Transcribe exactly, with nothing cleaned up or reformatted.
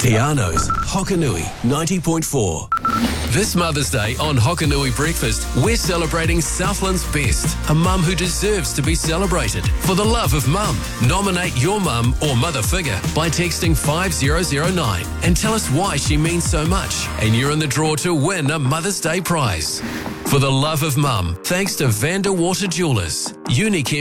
Tiano's Hokanui ninety point four. This Mother's Day on Hokanui Breakfast, we're celebrating Southland's best, a mum who deserves to be celebrated. For the love of mum, nominate your mum or mother figure by texting five zero zero nine and tell us why she means so much. And you're in the draw to win a Mother's Day prize. For the love of mum, thanks to Vanderwater Jewelers, Unichem